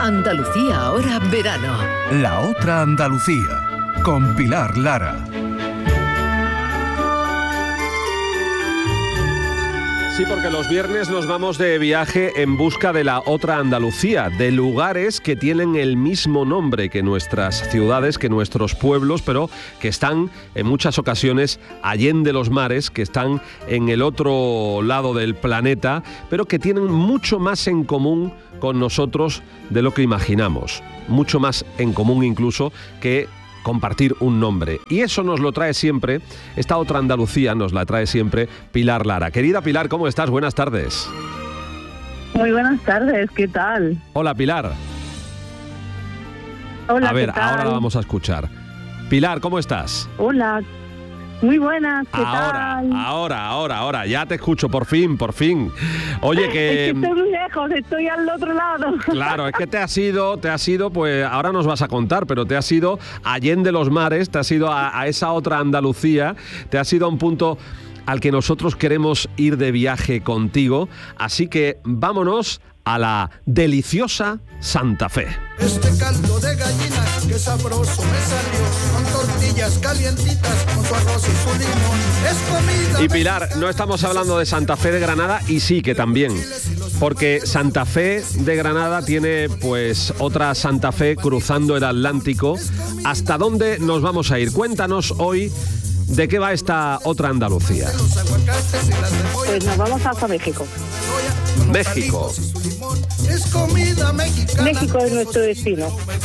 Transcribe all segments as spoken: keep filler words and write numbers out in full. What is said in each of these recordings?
Andalucía ahora verano. La otra Andalucía, con Pilar Lara. Sí, porque los viernes nos vamos de viaje en busca de la otra Andalucía, de lugares que tienen el mismo nombre que nuestras ciudades, que nuestros pueblos, pero que están en muchas ocasiones allende los mares, que están en el otro lado del planeta, pero que tienen mucho más en común con nosotros de lo que imaginamos, mucho más en común incluso que compartir un nombre. Y eso nos lo trae siempre, esta otra Andalucía nos la trae siempre Pilar Lara. Querida Pilar, ¿cómo estás? Buenas tardes. Muy buenas tardes, ¿qué tal? Hola, Pilar. Hola, A ver, ¿qué tal? ahora la vamos a escuchar. Pilar, ¿cómo estás? Hola, muy buenas, ¿qué ahora, tal? Ahora, ahora, ahora, ya te escucho, por fin, por fin. Oye, que... Es que estoy muy lejos, estoy al otro lado. Claro, es que te has ido, te has ido, pues ahora nos vas a contar, pero te has ido allende los mares, te has ido a, a esa otra Andalucía, te has ido a un punto al que nosotros queremos ir de viaje contigo, así que vámonos a la deliciosa Santa Fe. Este caldo de gallina, qué sabroso me salió, con tortillas calientitas, con su arroz y su limón, es comida. Y Pilar, no estamos hablando de Santa Fe de Granada, y sí que también, porque Santa Fe de Granada tiene pues otra Santa Fe cruzando el Atlántico. ¿Hasta dónde nos vamos a ir? Cuéntanos hoy de qué va esta otra Andalucía. Pues nos vamos hasta México. México. Es comida mexicana. México es nuestro destino.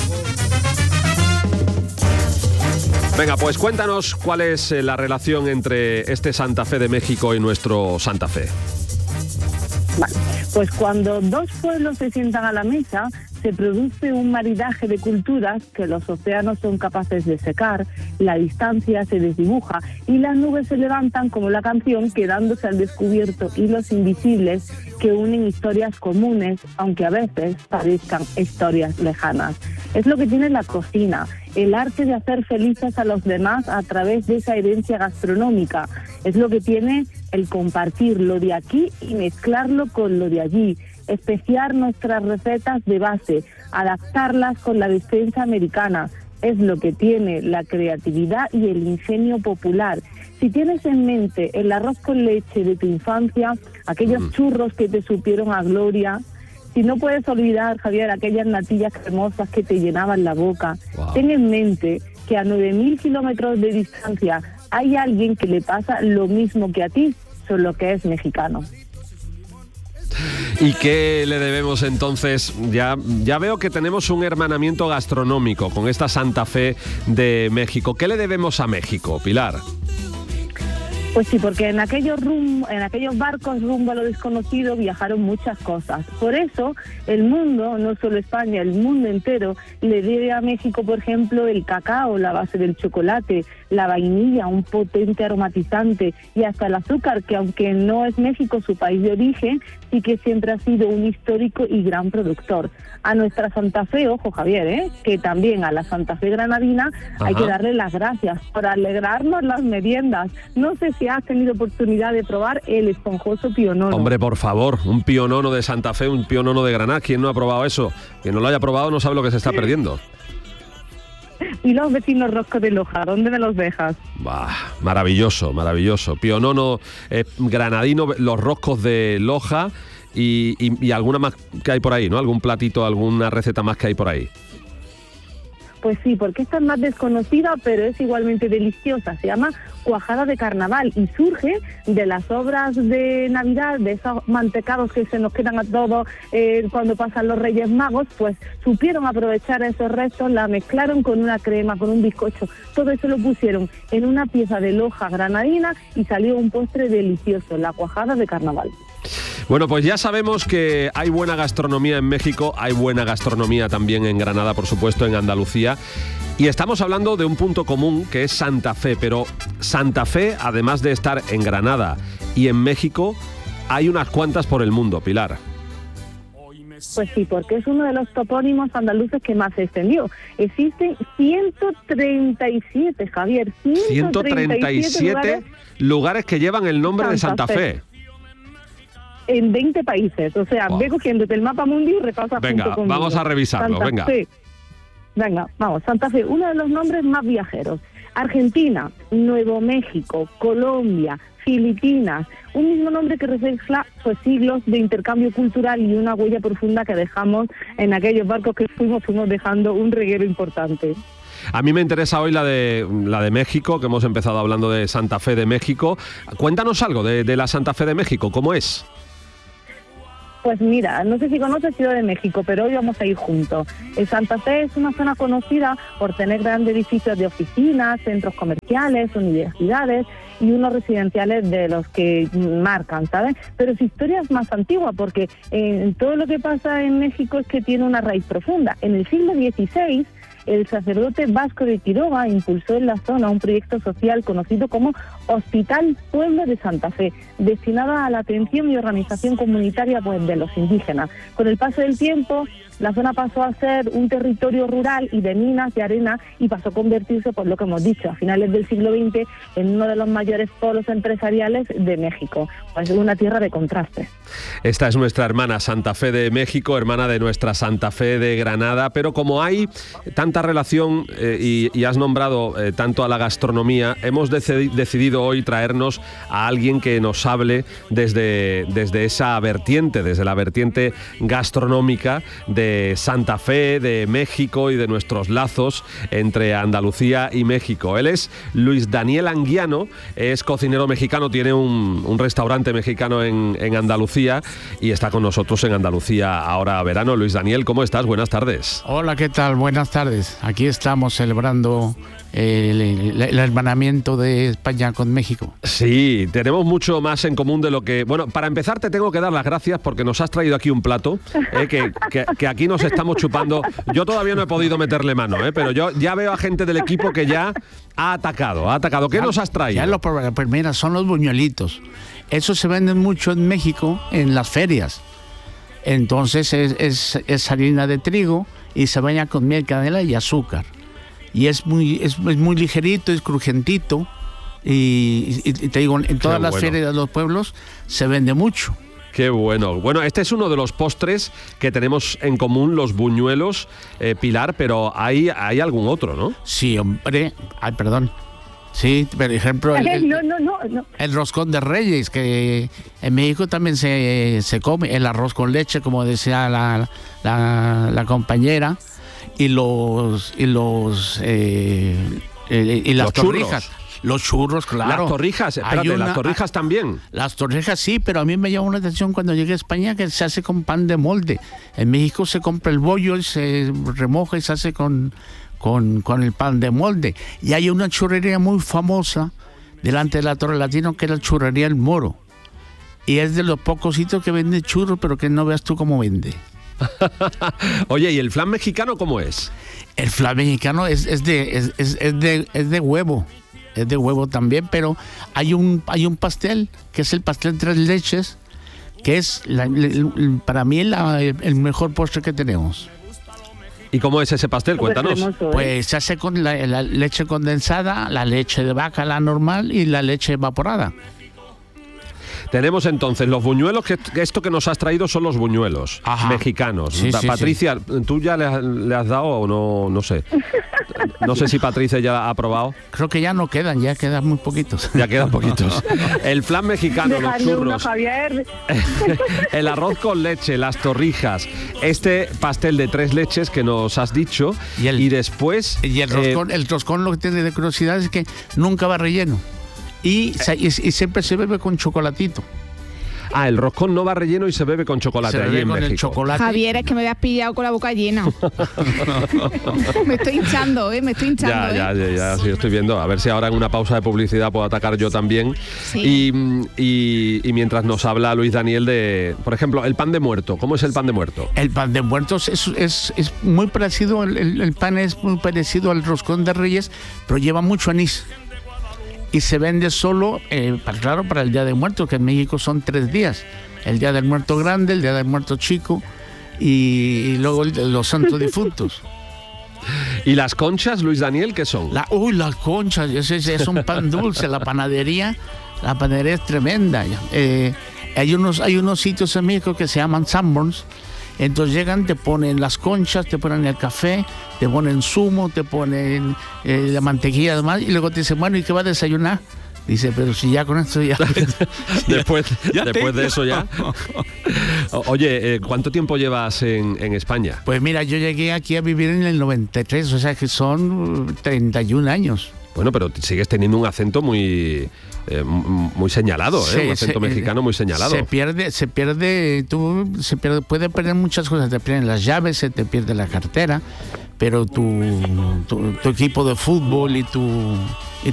Venga, pues cuéntanos cuál es eh, la relación entre este Santa Fe de México y nuestro Santa Fe. Vale, pues cuando dos pueblos se sientan a la mesa, se produce un maridaje de culturas que los océanos son capaces de secar, la distancia se desdibuja y las nubes se levantan como la canción, quedándose al descubierto hilos invisibles que unen historias comunes, aunque a veces parezcan historias lejanas. Es lo que tiene la cocina, el arte de hacer felices a los demás a través de esa herencia gastronómica. Es lo que tiene el compartir lo de aquí y mezclarlo con lo de allí, especiar nuestras recetas de base, adaptarlas con la despensa americana. Es lo que tiene la creatividad y el ingenio popular. Si tienes en mente el arroz con leche de tu infancia, aquellos mm. churros que te supieron a gloria, si no puedes olvidar, Javier, aquellas natillas cremosas que te llenaban la boca, wow. Ten en mente que a nueve mil kilómetros de distancia hay alguien que le pasa lo mismo que a ti, solo que es mexicano. ¿Y qué le debemos entonces? Ya, ya veo que tenemos un hermanamiento gastronómico con esta Santa Fe de México. ¿Qué le debemos a México, Pilar? Pues sí, porque en aquellos rum, en aquellos barcos rumbo a lo desconocido viajaron muchas cosas. Por eso el mundo, no solo España, el mundo entero, le debe a México, por ejemplo, el cacao, la base del chocolate, la vainilla, un potente aromatizante, y hasta el azúcar, que aunque no es México su país de origen, sí que siempre ha sido un histórico y gran productor. A nuestra Santa Fe, ojo Javier, ¿eh? que también a la Santa Fe granadina Ajá. hay que darle las gracias por alegrarnos las meriendas. No sé si has tenido oportunidad de probar el esponjoso pionono. Hombre, por favor, un pionono de Santa Fe, un pionono de Granada. ¿Quién no ha probado eso? Quien no lo haya probado no sabe lo que se está perdiendo. Y los vecinos roscos de Loja, ¿dónde me los dejas? Bah, maravilloso, maravilloso. Pionono eh, granadino, los roscos de Loja y, y, y alguna más que hay por ahí, ¿no? Algún platito, alguna receta más que hay por ahí. Pues sí, porque esta es más desconocida, pero es igualmente deliciosa. Se llama cuajada de carnaval y surge de las obras de Navidad, de esos mantecados que se nos quedan a todos eh, cuando pasan los Reyes Magos. Pues supieron aprovechar esos restos, la mezclaron con una crema, con un bizcocho. Todo eso lo pusieron en una pieza de Loja granadina y salió un postre delicioso, la cuajada de carnaval. Bueno, pues ya sabemos que hay buena gastronomía en México, hay buena gastronomía también en Granada, por supuesto, en Andalucía. Y estamos hablando de un punto común que es Santa Fe, pero Santa Fe, además de estar en Granada y en México, hay unas cuantas por el mundo, Pilar. Pues sí, porque es uno de los topónimos andaluces que más se extendió. Existen ciento treinta y siete, Javier, ciento treinta y siete lugares, lugares que llevan el nombre Santa de Santa Fe. Fe. en veinte países. O sea, wow. ve cogiéndote el mapa mundial y repasa venga, junto conmigo. vamos a revisarlo, Santa venga. Fe. Venga, vamos, Santa Fe, uno de los nombres más viajeros. Argentina, Nuevo México, Colombia, Filipinas, un mismo nombre que refleja pues siglos de intercambio cultural y una huella profunda que dejamos en aquellos barcos que fuimos, fuimos dejando un reguero importante. A mí me interesa hoy la de la de México, que hemos empezado hablando de Santa Fe de México. Cuéntanos algo de, de la Santa Fe de México, ¿cómo es? Pues mira, no sé si conoces Ciudad de México, pero hoy vamos a ir juntos. El Santa Fe es una zona conocida por tener grandes edificios de oficinas, centros comerciales, universidades y unos residenciales de los que marcan, ¿sabes? Pero su historia es más antigua porque eh, todo lo que pasa en México es que tiene una raíz profunda. En el siglo dieciséis, el sacerdote Vasco de Quiroga impulsó en la zona un proyecto social conocido como Hospital Pueblo de Santa Fe, destinado a la atención y organización comunitaria pues, de los indígenas. Con el paso del tiempo, la zona pasó a ser un territorio rural y de minas de arena y pasó a convertirse, por lo que hemos dicho, a finales del siglo veinte en uno de los mayores polos empresariales de México. Pues una tierra de contrastes. Esta es nuestra hermana Santa Fe de México, hermana de nuestra Santa Fe de Granada, pero como hay tanta relación eh, y, y has nombrado eh, tanto a la gastronomía, hemos decidi- decidido hoy traernos a alguien que nos hable desde, desde esa vertiente, desde la vertiente gastronómica de Santa Fe, de México y de nuestros lazos entre Andalucía y México. Él es Luis Daniel Anguiano, es cocinero mexicano, tiene un, un restaurante mexicano en, en Andalucía y está con nosotros en Andalucía ahora verano. Luis Daniel, ¿cómo estás? Buenas tardes. Hola, ¿qué tal? Buenas tardes. Aquí estamos celebrando el, el, el hermanamiento de España con México. Sí, tenemos mucho más en común de lo que... Bueno, para empezar te tengo que dar las gracias porque nos has traído aquí un plato eh, que, que, que aquí nos estamos chupando. Yo todavía no he podido meterle mano, eh, pero yo ya veo a gente del equipo que ya ha atacado, ha atacado. ¿Qué ya, nos has traído? Ya lo probé. Pues mira, son los buñuelitos. Esos se venden mucho en México, en las ferias. Entonces es, es, es harina de trigo y se baña con miel, canela y azúcar. Y es muy, es, es muy ligerito, es crujentito. Y, y, y te digo, en todas Qué las bueno. ferias de los pueblos se vende mucho. Qué bueno. Bueno, este es uno de los postres que tenemos en común, los buñuelos, eh, Pilar, pero hay, hay algún otro, ¿no? Sí, hombre. Ay, perdón. Sí, por ejemplo, el, el, no, no, no, no. el roscón de Reyes, que en México también se, se come, el arroz con leche, como decía la, la, la compañera, y los y los eh, y las los torrijas. Churros. Los churros, claro. Las torrijas, espérate, una, las torrijas también. Las torrijas sí, pero a mí me llamó la atención cuando llegué a España que se hace con pan de molde. En México se compra el bollo, se remoja y se hace con, con, con el pan de molde. Y hay una churrería muy famosa delante de la Torre Latino que es la churrería El Moro. Y es de los pocos sitios que vende churros, pero que no veas tú cómo vende. Oye, ¿y el flan mexicano cómo es? El flan mexicano es, es, de, es, es, es, de, es de huevo. Es de huevo también, pero hay un hay un pastel, que es el pastel tres leches, que es la, el, para mí la, el mejor postre que tenemos. ¿Y cómo es ese pastel? Cuéntanos. Pues se hace con la, la leche condensada, la leche de vaca, la normal, y la leche evaporada. Tenemos entonces los buñuelos, que esto que nos has traído son los buñuelos Ajá. mexicanos. Sí, sí, Patricia, sí. ¿tú ya le has, le has dado o no? No sé. No sé si Patricia ya ha probado. Creo que ya no quedan, ya quedan muy poquitos. Ya quedan poquitos. El flan mexicano, los churros, Javier. El arroz con leche, las torrijas, este pastel de tres leches que nos has dicho y, el, y después... Y el roscón, eh, el roscón lo que tiene de curiosidad es que nunca va relleno. Y, y, y siempre se bebe con chocolatito. Ah, el roscón no va relleno y se bebe con chocolate. Se bebe en con México. El chocolate. Javier, es que me habías pillado con la boca llena. me estoy hinchando, ¿eh? Me estoy hinchando. Ya, ¿eh? ya, ya, ya, sí, estoy viendo. A ver si ahora en una pausa de publicidad puedo atacar yo también. Sí. Y, y, y mientras nos habla Luis Daniel de, por ejemplo, el pan de muerto. ¿Cómo es el pan de muerto? El pan de muertos es, es, es muy parecido, el, el pan es muy parecido al roscón de Reyes, pero lleva mucho anís. Y se vende solo, eh, para, claro, para el Día de Muertos, que en México son tres días. El Día del Muerto Grande, el Día del Muerto Chico y, y luego el de los Santos Difuntos. ¿Y las conchas, Luis Daniel, qué son? La, uy, las conchas, ese es, es un pan dulce. La panadería, La panadería es tremenda. Eh, hay, unos, hay unos sitios en México que se llaman Sanborns. Entonces llegan, te ponen las conchas, te ponen el café, te ponen zumo, te ponen eh, la mantequilla además, y luego te dicen, bueno, ¿y qué va a desayunar? Dice, pero si ya con esto ya... después ya después de eso ya... Oye, ¿cuánto tiempo llevas en, en España? Pues mira, yo llegué aquí a vivir en el noventa y tres, o sea que son treinta y un años. Bueno, pero sigues teniendo un acento muy eh, muy señalado, ¿eh? Sí, un acento se, mexicano muy señalado. Se pierde, se pierde, tú, se pierde, puede perder muchas cosas, te pierden las llaves, se te pierde la cartera, pero tu, tu, tu equipo de fútbol y tu, y